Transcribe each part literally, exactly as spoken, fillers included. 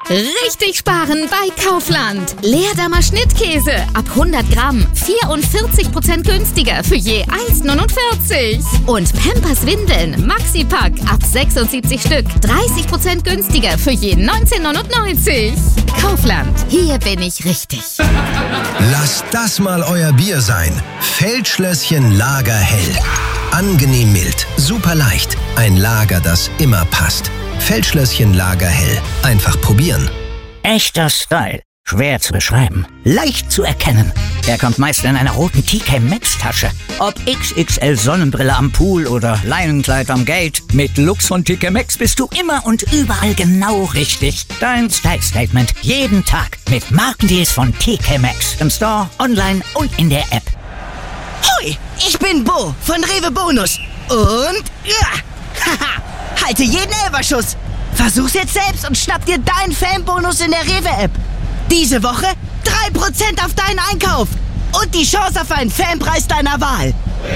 Richtig sparen bei Kaufland. Leerdammer Schnittkäse ab hundert Gramm vierundvierzig Prozent günstiger für je eins Komma neunundvierzig. Und Pampers Windeln Maxi-Pack ab sechsundsiebzig Stück dreißig Prozent günstiger für je neunzehn neunundneunzig. Kaufland, hier bin ich richtig. Lasst das mal euer Bier sein. Feldschlösschen Lagerhell. Angenehm mild, super leicht. Ein Lager, das immer passt. Feldschlösschen Lagerhell. Einfach probieren. Echter Style. Schwer zu beschreiben. Leicht zu erkennen. Er kommt meist in einer roten T K Maxx Tasche. Ob X X L Sonnenbrille am Pool oder Leinenkleid am Gate. Mit Lux von T K Maxx bist du immer und überall genau richtig. Dein Style Statement. Jeden Tag. Mit Markendeals von T K Maxx. Im Store, online und in der App. Hoi, ich bin Bo von Rewe Bonus. Und ja, haha, halte jeden Elferschuss. Versuch's jetzt selbst und schnapp dir deinen Fanbonus in der Rewe-App. Diese Woche drei Prozent auf deinen Einkauf und die Chance auf einen Fanpreis deiner Wahl.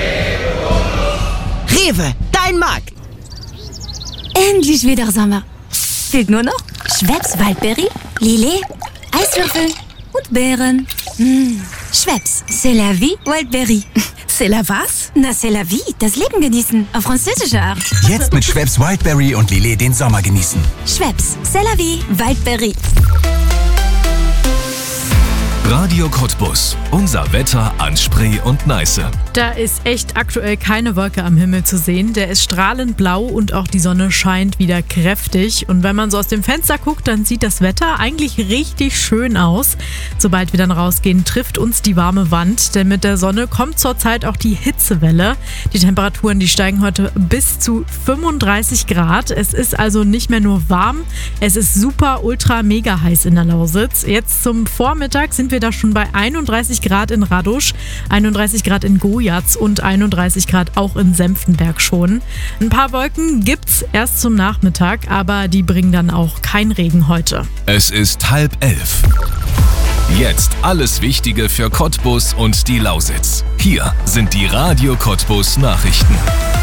Rewe, dein Markt. Endlich wieder Sommer. Fehlt nur noch Schweppes Waldberry, Lillet, Eiswürfel und Beeren. Mmh. Schweppes, c'est la vie, Wildberry. C'est la was? Na, c'est la vie, das Leben genießen, auf französische Art. Jetzt mit Schweppes Wildberry und Lillet den Sommer genießen. Schweppes, c'est la vie, Wildberry. Radio Cottbus. Unser Wetter an Spree und Neiße. Da ist echt aktuell keine Wolke am Himmel zu sehen. Der ist strahlend blau und auch die Sonne scheint wieder kräftig. Und wenn man so aus dem Fenster guckt, dann sieht das Wetter eigentlich richtig schön aus. Sobald wir dann rausgehen, trifft uns die warme Wand. Denn mit der Sonne kommt zurzeit auch die Hitzewelle. Die Temperaturen, die steigen heute bis zu fünfunddreißig Grad. Es ist also nicht mehr nur warm, es ist super, ultra, mega heiß in der Lausitz. Jetzt zum Vormittag sind wir da schon bei einunddreißig Grad in Radusch, einunddreißig Grad in Gojatz und einunddreißig Grad auch in Senftenberg schon. Ein paar Wolken gibt's erst zum Nachmittag, aber die bringen dann auch kein Regen heute. Es ist halb elf. Jetzt alles Wichtige für Cottbus und die Lausitz. Hier sind die Radio Cottbus Nachrichten.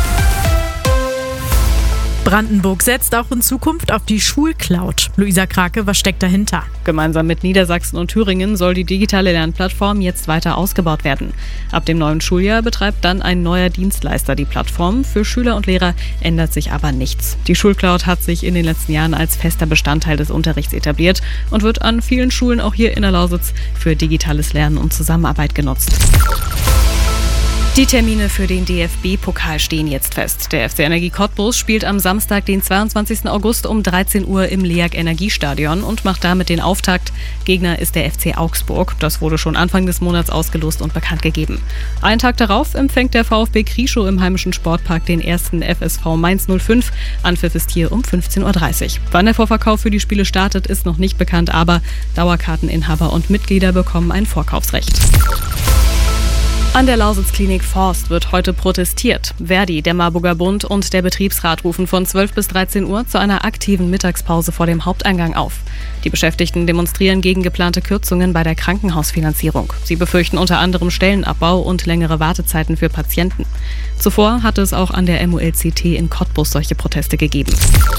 Brandenburg setzt auch in Zukunft auf die Schulcloud. Luisa Krake, was steckt dahinter? Gemeinsam mit Niedersachsen und Thüringen soll die digitale Lernplattform jetzt weiter ausgebaut werden. Ab dem neuen Schuljahr betreibt dann ein neuer Dienstleister die Plattform. Für Schüler und Lehrer ändert sich aber nichts. Die Schulcloud hat sich in den letzten Jahren als fester Bestandteil des Unterrichts etabliert und wird an vielen Schulen auch hier in der Lausitz für digitales Lernen und Zusammenarbeit genutzt. Die Termine für den D F B-Pokal stehen jetzt fest. Der F C Energie Cottbus spielt am Samstag, den zweiundzwanzigsten August um dreizehn Uhr im LEAG Energiestadion und macht damit den Auftakt. Gegner ist der F C Augsburg. Das wurde schon Anfang des Monats ausgelost und bekannt gegeben. Einen Tag darauf empfängt der VfB Krieschow im heimischen Sportpark den ersten F S V Mainz null fünf. Anpfiff ist hier um fünfzehn Uhr dreißig. Wann der Vorverkauf für die Spiele startet, ist noch nicht bekannt, aber Dauerkarteninhaber und Mitglieder bekommen ein Vorkaufsrecht. An der Lausitz-Klinik Forst wird heute protestiert. Verdi, der Marburger Bund und der Betriebsrat rufen von zwölf bis dreizehn Uhr zu einer aktiven Mittagspause vor dem Haupteingang auf. Die Beschäftigten demonstrieren gegen geplante Kürzungen bei der Krankenhausfinanzierung. Sie befürchten unter anderem Stellenabbau und längere Wartezeiten für Patienten. Zuvor hatte es auch an der M U L C T in Cottbus solche Proteste gegeben.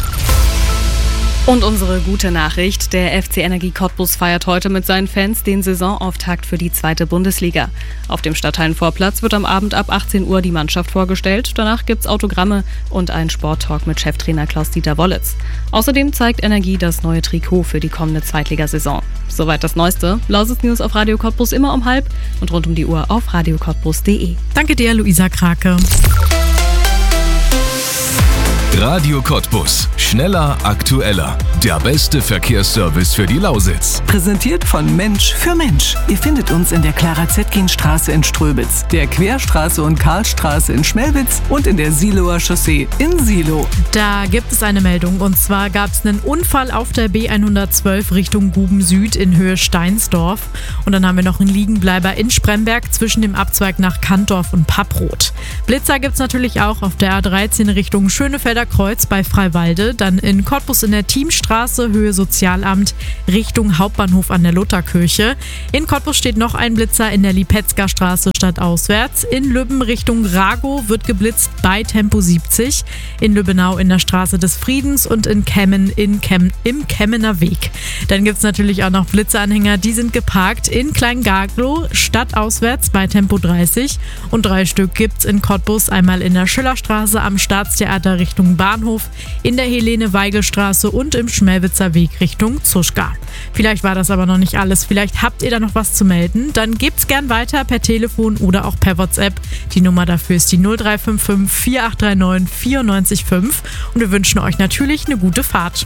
Und unsere gute Nachricht, der F C Energie Cottbus feiert heute mit seinen Fans den Saisonauftakt für die zweite Bundesliga. Auf dem Stadthallenvorplatz wird am Abend ab achtzehn Uhr die Mannschaft vorgestellt. Danach gibt's Autogramme und einen Sporttalk mit Cheftrainer Klaus-Dieter Wollitz. Außerdem zeigt Energie das neue Trikot für die kommende Zweitligasaison. Soweit das Neueste. Lausitz News auf Radio Cottbus immer um halb und rund um die Uhr auf radio cottbus punkt de. Danke dir, Luisa Krake. Radio Cottbus. Schneller, aktueller. Der beste Verkehrsservice für die Lausitz. Präsentiert von Mensch für Mensch. Ihr findet uns in der Clara-Zetkin-Straße in Ströbitz, der Querstraße und Karlstraße in Schmelwitz und in der Siloer Chaussee in Silo. Da gibt es eine Meldung und zwar gab es einen Unfall auf der B hundertzwölf Richtung Guben Süd in Höhe Steinsdorf. Und dann haben wir noch einen Liegenbleiber in Spremberg zwischen dem Abzweig nach Kantdorf und Papproth. Blitzer gibt es natürlich auch auf der A dreizehn Richtung Schönefelder Osterkreuz bei Freiwalde, dann in Cottbus in der Thiemstraße, Höhe Sozialamt, Richtung Hauptbahnhof an der Lutherkirche. In Cottbus steht noch ein Blitzer in der Lipetzger Straße stadtauswärts. In Lübben Richtung Ragow wird geblitzt bei Tempo siebzig. In Lübbenau in der Straße des Friedens und in Kemmen in Kem, im Kemmener Weg. Dann gibt es natürlich auch noch Blitzeranhänger, die sind geparkt in Kleingaglow, stadtauswärts bei Tempo dreißig. Und drei Stück gibt es in Cottbus, einmal in der Schillerstraße am Staatstheater Richtung Bahnhof, in der Helene-Weigel-Straße und im Schmelwitzer Weg Richtung Zuschka. Vielleicht war das aber noch nicht alles. Vielleicht habt ihr da noch was zu melden. Dann gebt's gern weiter per Telefon oder auch per WhatsApp. Die Nummer dafür ist die null drei fünf fünf, vier acht drei neun, vier neun fünf. Und wir wünschen euch natürlich eine gute Fahrt.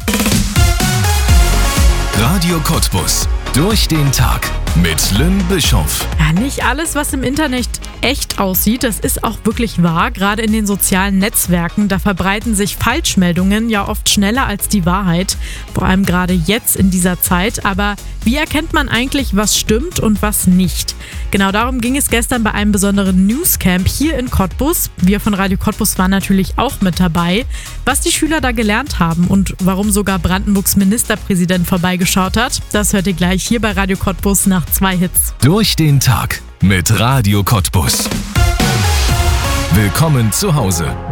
Radio Cottbus. Durch den Tag mit Lynn Bischoff. Ja, nicht alles, was im Internet echt aussieht, das ist auch wirklich wahr. Gerade in den sozialen Netzwerken, da verbreiten sich Falschmeldungen ja oft schneller als die Wahrheit. Vor allem gerade jetzt in dieser Zeit. Aber wie erkennt man eigentlich, was stimmt und was nicht? Genau darum ging es gestern bei einem besonderen Newscamp hier in Cottbus. Wir von Radio Cottbus waren natürlich auch mit dabei. Was die Schüler da gelernt haben und warum sogar Brandenburgs Ministerpräsident vorbeigeschaut hat, das hört ihr gleich hier bei Radio Cottbus nach zwei Hits. Durch den Tag mit Radio Cottbus. Willkommen zu Hause.